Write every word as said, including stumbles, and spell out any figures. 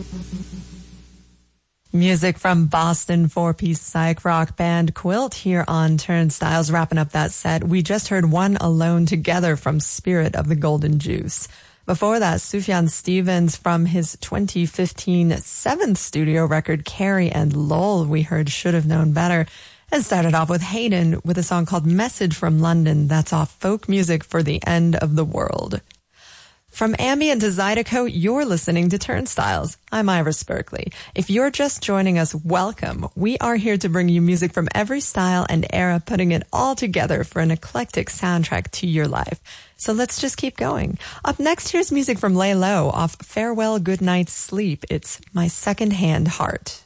Music from Boston four-piece psych rock band Quilt here on Turnstiles. Wrapping up that set, we just heard One Alone Together from Spirit of the Golden Juice. Before that, Sufjan Stevens from his twenty fifteen seventh studio record, Carrie and Lowell, we heard Should Have Known Better. And started off with Hayden with a song called Message from London. That's off Folk Music for the End of the World. From ambient to Zydeco, you're listening to Turnstiles. I'm Iris Berkeley. If you're just joining us, welcome. We are here to bring you music from every style and era, putting it all together for an eclectic soundtrack to your life. So let's just keep going. Up next, here's music from Lay Low off Farewell Goodnight Sleep. It's My Second-Hand Heart.